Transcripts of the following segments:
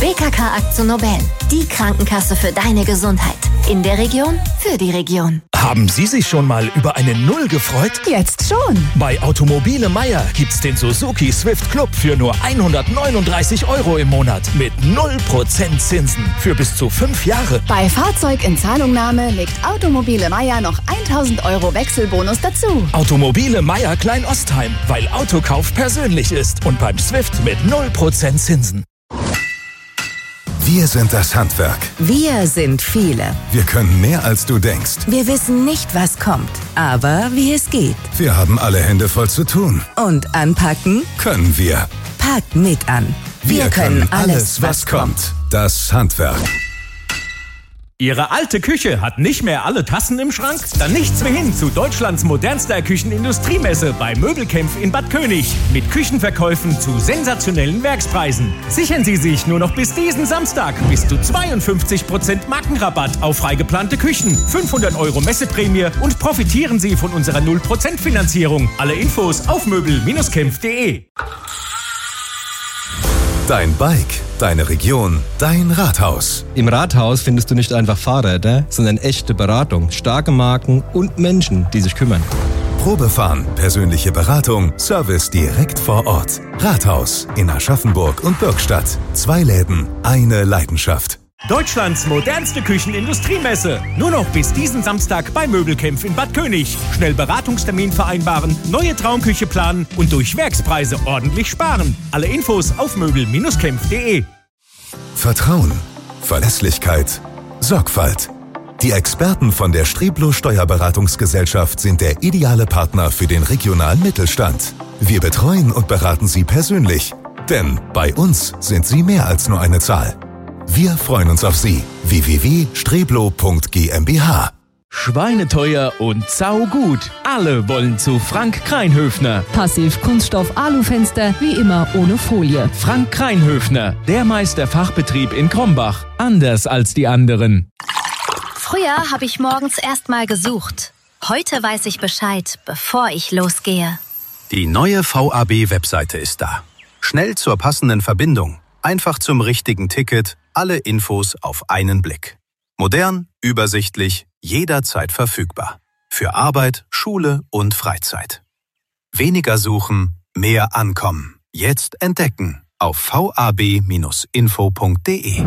WKK AkzoNobel, die Krankenkasse für deine Gesundheit. In der Region, für die Region. Haben Sie sich schon mal über eine Null gefreut? Jetzt schon. Bei Automobile Meier gibt's den Suzuki Swift Club für nur 139 € im Monat mit 0% Zinsen für bis zu 5 Jahre. Bei Fahrzeug in Zahlungnahme legt Automobile Meier noch 1.000 € Wechselbonus dazu. Automobile Meier Klein-Ostheim, weil Autokauf persönlich ist und beim Swift mit 0% Zinsen. Wir sind das Handwerk. Wir sind viele. Wir können mehr, als du denkst. Wir wissen nicht, was kommt, aber wie es geht. Wir haben alle Hände voll zu tun. Und anpacken? Können wir. Packt mit an. Wir können alles, was kommt. Das Handwerk. Ihre alte Küche hat nicht mehr alle Tassen im Schrank? Dann nichts mehr hin zu Deutschlands modernster Küchenindustriemesse bei Möbelkämpf in Bad König. Mit Küchenverkäufen zu sensationellen Werkspreisen. Sichern Sie sich nur noch bis diesen Samstag bis zu 52% Markenrabatt auf freigeplante Küchen, 500 € Messeprämie und profitieren Sie von unserer 0% Finanzierung. Alle Infos auf möbel-kämpf.de. Dein Bike, deine Region, dein Rathaus. Im Rathaus findest du nicht einfach Fahrräder, sondern echte Beratung, starke Marken und Menschen, die sich kümmern. Probefahren, persönliche Beratung, Service direkt vor Ort. Rathaus in Aschaffenburg und Bürgstadt. 2 Läden, eine Leidenschaft. Deutschlands modernste Küchenindustriemesse. Nur noch bis diesen Samstag bei Möbelkämpf in Bad König. Schnell Beratungstermin vereinbaren, neue Traumküche planen und durch Werkspreise ordentlich sparen. Alle Infos auf möbel-kämpf.de. Vertrauen, Verlässlichkeit, Sorgfalt. Die Experten von der Streblo Steuerberatungsgesellschaft sind der ideale Partner für den regionalen Mittelstand. Wir betreuen und beraten Sie persönlich. Denn bei uns sind Sie mehr als nur eine Zahl. Wir freuen uns auf Sie. www.streblo.gmbh. Schweineteuer und saugut. Alle wollen zu Frank Kreinhöfner. Passiv Kunststoff Alufenster, wie immer ohne Folie. Frank Kreinhöfner, der Meisterfachbetrieb in Krombach. Anders als die anderen. Früher habe ich morgens erstmal gesucht. Heute weiß ich Bescheid, bevor ich losgehe. Die neue VAB-Webseite ist da. Schnell zur passenden Verbindung. Einfach zum richtigen Ticket. Alle Infos auf einen Blick. Modern, übersichtlich, jederzeit verfügbar. Für Arbeit, Schule und Freizeit. Weniger suchen, mehr ankommen. Jetzt entdecken auf vab-info.de.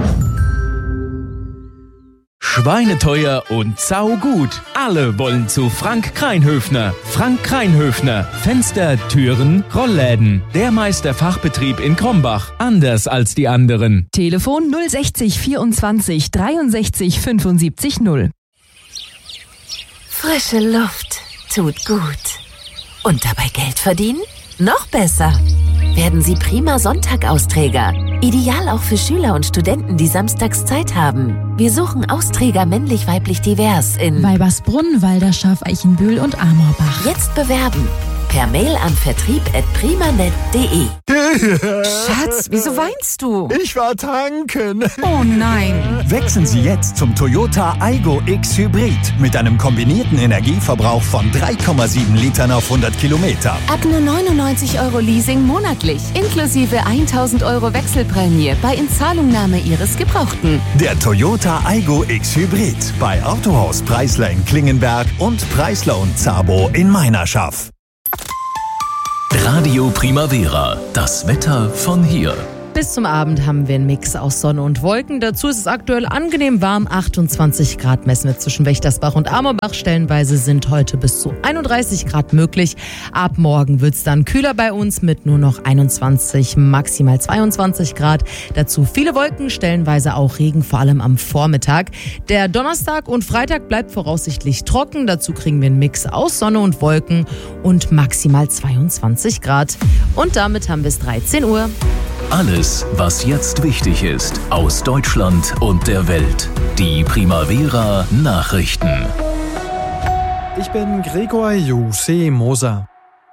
Schweineteuer und saugut. Alle wollen zu Frank Kreinhöfner. Frank Kreinhöfner. Fenster, Türen, Rollläden. Der Meisterfachbetrieb in Krombach. Anders als die anderen. Telefon 060 24 63 75 0. Frische Luft tut gut. Und dabei Geld verdienen? Noch besser. Werden Sie prima Sonntag-Austräger. Ideal auch für Schüler und Studenten, die samstags Zeit haben. Wir suchen Austräger männlich-weiblich divers in Weibersbrunn, Walderschaft, Eichenbühl und Amorbach. Jetzt bewerben. Per Mail an vertrieb@primanet.de. Schatz, wieso weinst du? Ich war tanken. Oh nein. Wechseln Sie jetzt zum Toyota Aygo X Hybrid mit einem kombinierten Energieverbrauch von 3,7 Litern auf 100 Kilometer. Ab nur 99 € Leasing monatlich, inklusive 1.000 € Wechselprämie bei Inzahlungnahme Ihres Gebrauchten. Der Toyota Aygo X Hybrid bei Autohaus Preisler in Klingenberg und Preisler und Zabo in Meinerschaft. Radio Primavera, das Wetter von hier. Bis zum Abend haben wir einen Mix aus Sonne und Wolken. Dazu ist es aktuell angenehm warm. 28 Grad messen wir zwischen Wächtersbach und Amorbach. Stellenweise sind heute bis zu 31 Grad möglich. Ab morgen wird es dann kühler bei uns mit nur noch 21, maximal 22 Grad. Dazu viele Wolken, stellenweise auch Regen, vor allem am Vormittag. Der Donnerstag und Freitag bleibt voraussichtlich trocken. Dazu kriegen wir einen Mix aus Sonne und Wolken und maximal 22 Grad. Und damit haben wir es 13 Uhr. Alles, was jetzt wichtig ist, aus Deutschland und der Welt. Die Primavera Nachrichten. Ich bin Gregor Jose Moser.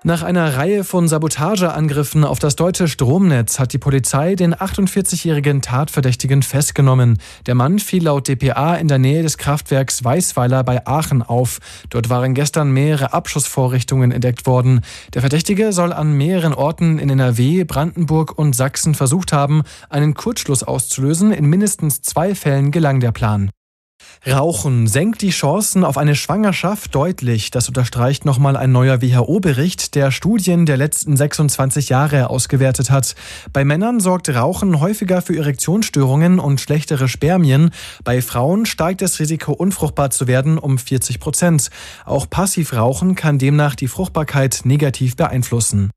Nach einer Reihe von Sabotageangriffen auf das deutsche Stromnetz hat die Polizei den 48-jährigen Tatverdächtigen festgenommen. Der Mann fiel laut dpa in der Nähe des Kraftwerks Weißweiler bei Aachen auf. Dort waren gestern mehrere Abschussvorrichtungen entdeckt worden. Der Verdächtige soll an mehreren Orten in NRW, Brandenburg und Sachsen versucht haben, einen Kurzschluss auszulösen. In mindestens 2 Fällen gelang der Plan. Rauchen senkt die Chancen auf eine Schwangerschaft deutlich. Das unterstreicht nochmal ein neuer WHO-Bericht, der Studien der letzten 26 Jahre ausgewertet hat. Bei Männern sorgt Rauchen häufiger für Erektionsstörungen und schlechtere Spermien. Bei Frauen steigt das Risiko, unfruchtbar zu werden, um 40%. Auch Passivrauchen kann demnach die Fruchtbarkeit negativ beeinflussen.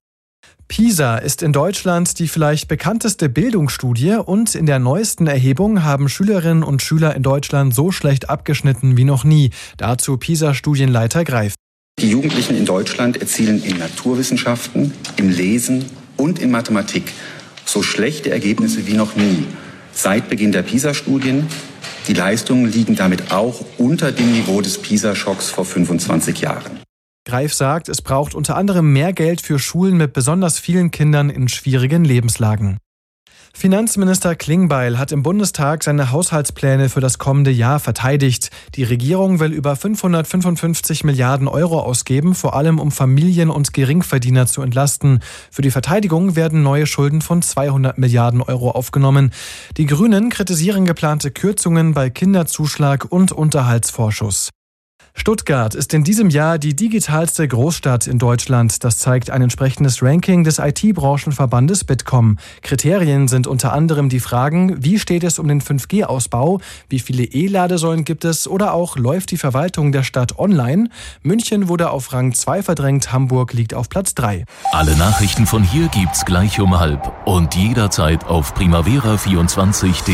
PISA ist in Deutschland die vielleicht bekannteste Bildungsstudie und in der neuesten Erhebung haben Schülerinnen und Schüler in Deutschland so schlecht abgeschnitten wie noch nie. Dazu PISA-Studienleiter Greif. Die Jugendlichen in Deutschland erzielen in Naturwissenschaften, im Lesen und in Mathematik so schlechte Ergebnisse wie noch nie. Seit Beginn der PISA-Studien. Die Leistungen liegen damit auch unter dem Niveau des PISA-Schocks vor 25 Jahren. Greif sagt, es braucht unter anderem mehr Geld für Schulen mit besonders vielen Kindern in schwierigen Lebenslagen. Finanzminister Klingbeil hat im Bundestag seine Haushaltspläne für das kommende Jahr verteidigt. Die Regierung will über 555 Milliarden Euro ausgeben, vor allem um Familien und Geringverdiener zu entlasten. Für die Verteidigung werden neue Schulden von 200 Milliarden Euro aufgenommen. Die Grünen kritisieren geplante Kürzungen bei Kinderzuschlag und Unterhaltsvorschuss. Stuttgart ist in diesem Jahr die digitalste Großstadt in Deutschland. Das zeigt ein entsprechendes Ranking des IT-Branchenverbandes Bitkom. Kriterien sind unter anderem die Fragen, wie steht es um den 5G-Ausbau, wie viele E-Ladesäulen gibt es oder auch läuft die Verwaltung der Stadt online. München wurde auf Rang 2 verdrängt, Hamburg liegt auf Platz 3. Alle Nachrichten von hier gibt's gleich um 12 und jederzeit auf primavera24.de.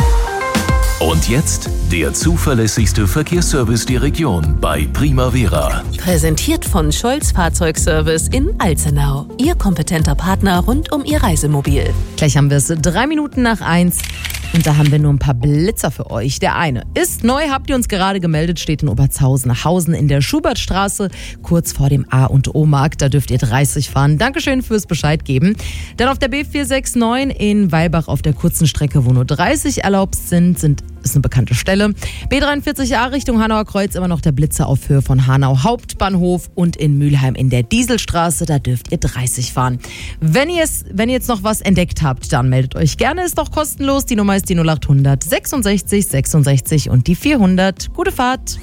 Und jetzt der zuverlässigste Verkehrsservice der Region bei Primavera. Präsentiert von Scholz Fahrzeugservice in Alzenau. Ihr kompetenter Partner rund um Ihr Reisemobil. Gleich haben wir es 1:03 und da haben wir nur ein paar Blitzer für euch. Der eine ist neu, habt ihr uns gerade gemeldet, steht in Obertshausen-Hausen in der Schubertstraße, kurz vor dem A&O-Markt. Da dürft ihr 30 fahren. Dankeschön fürs Bescheid geben. Dann auf der B469 in Weilbach auf der kurzen Strecke, wo nur 30 erlaubt ist eine bekannte Stelle. B43a Richtung Hanauer Kreuz, immer noch der Blitzer auf Höhe von Hanau Hauptbahnhof und in Mülheim in der Dieselstraße, da dürft ihr 30 fahren. Wenn ihr jetzt noch was entdeckt habt, dann meldet euch gerne, ist doch kostenlos. Die Nummer ist die 0800 66 66 und die 400. Gute Fahrt!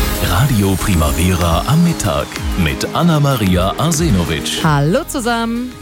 Radio Primavera am Mittag mit Anna-Maria Arsenovic. Hallo zusammen!